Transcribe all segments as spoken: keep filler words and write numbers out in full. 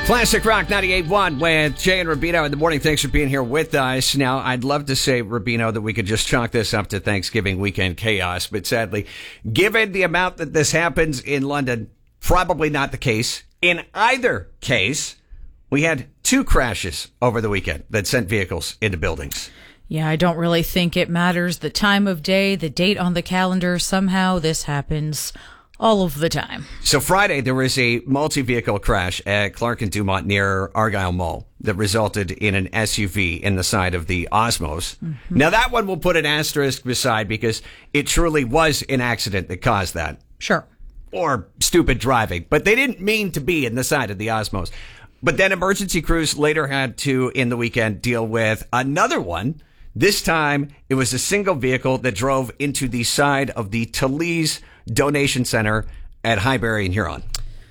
Classic Rock ninety-eight point one with Jay and Rubino in the morning. Thanks for being here with us. Now, I'd love to say, Rubino, that we could just chalk this up to Thanksgiving weekend chaos, but sadly, given the amount that this happens in London, probably not the case. In either case, we had two crashes over the weekend that sent vehicles into buildings. Yeah, I don't really think it matters the time of day, the date on the calendar. Somehow this happens all of the time. So Friday, there was a multi-vehicle crash at Clark and Dumont near Argyle Mall that resulted in an S U V in the side of the Osmos. Mm-hmm. Now, that one will put an asterisk beside because it truly was an accident that caused that. Sure. Or stupid driving. But they didn't mean to be in the side of the Osmos. But then emergency crews later had to, in the weekend, deal with another one. This time, it was a single vehicle that drove into the side of the Talese Donation Center at Highbury in Huron.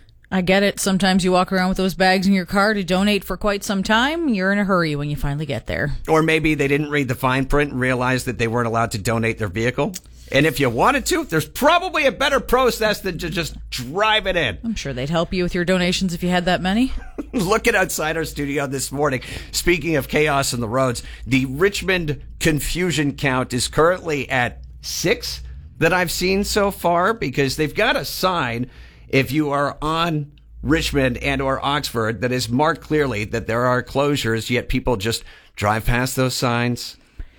I get it. Sometimes you walk around with those bags in your car to donate for quite some time. You're in a hurry when you finally get there. Or maybe they didn't read the fine print and realize that they weren't allowed to donate their vehicle. And if you wanted to, there's probably a better process than to just drive it in. I'm sure they'd help you with your donations if you had that many. Looking outside our studio this morning, speaking of chaos on the roads, the Richmond confusion count is currently at six that I've seen so far, because they've got a sign if you are on Richmond and or Oxford that is marked clearly that there are closures, yet people just drive past those signs.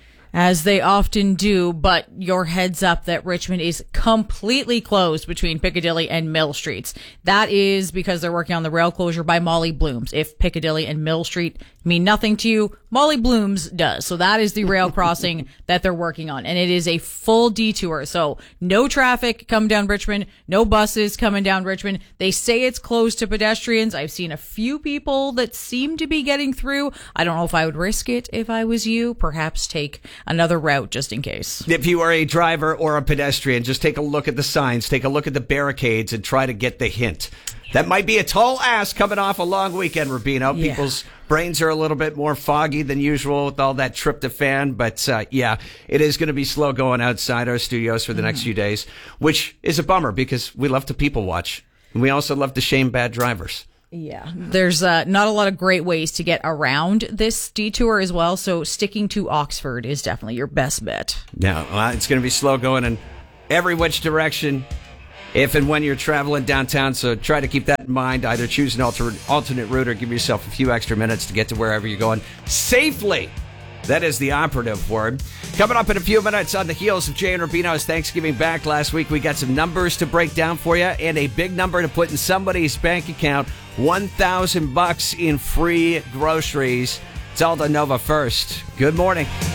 As they often do, but your heads up that Richmond is completely closed between Piccadilly and Mill Streets. That is because they're working on the rail closure by Molly Blooms. If Piccadilly and Mill Street mean nothing to you, Molly Blooms does. So that is the rail crossing that they're working on. And it is a full detour. So no traffic coming down Richmond, no buses coming down Richmond. They say it's closed to pedestrians. I've seen a few people that seem to be getting through. I don't know if I would risk it if I was you. Perhaps take another route just in case. If you are a driver or a pedestrian, just take a look at the signs, take a look at the barricades, and try to get the hint. That might be a tall ask coming off a long weekend, Rubino. Yeah. People's brains are a little bit more foggy than usual with all that tryptophan. But, uh, yeah, it is going to be slow going outside our studios for the mm. next few days, which is a bummer because we love to people watch. And we also love to shame bad drivers. Yeah, there's uh, not a lot of great ways to get around this detour as well. So sticking to Oxford is definitely your best bet. Yeah, well, it's going to be slow going in every which direction if and when you're traveling downtown. So try to keep that in mind. Either choose an alter- alternate route or give yourself a few extra minutes to get to wherever you're going safely. That is the operative word. Coming up in a few minutes on the heels of Jay and Rubino's Thanksgiving back last week, we got some numbers to break down for you and a big number to put in somebody's bank account. one thousand bucks in free groceries. It's all the Nova first. Good morning.